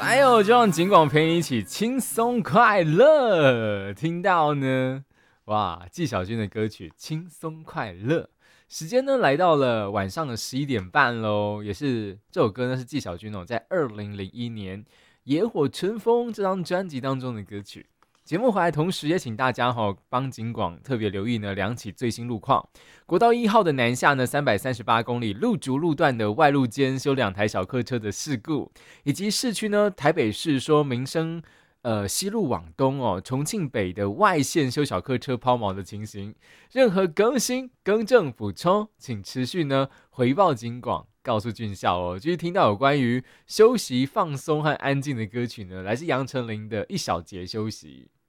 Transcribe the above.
来哦，就让景广陪你一起轻松快乐。听到呢，哇，纪晓君的歌曲《轻松快乐》。时间呢来到了晚上的11点半喽，也是这首歌呢是纪晓君在2001年《野火春风》这张专辑当中的歌曲。节目回来同时也请大家帮警广特别留意呢两起最新路况。国道1号的南下呢338公里路竹路段的外路间修2台小客车的事故，以及市区呢台北市说民生西路往东重庆北的外线修小客车抛锚的情形。任何更新更正补充，请持续呢回报警广，告诉俊孝继续听到有关于休息放松和安静的歌曲呢，来自杨丞琳的一小节休息。